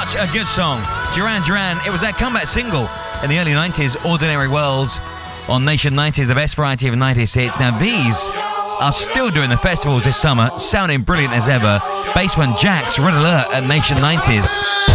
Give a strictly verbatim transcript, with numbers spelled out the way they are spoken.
Such a good song. Duran Duran, it was their comeback single in the early nineties, Ordinary Worlds, on Nation nineties, the best variety of nineties hits. Now these are still doing the festivals this summer, sounding brilliant as ever. Basement Jaxx, Red Alert at Nation nineties.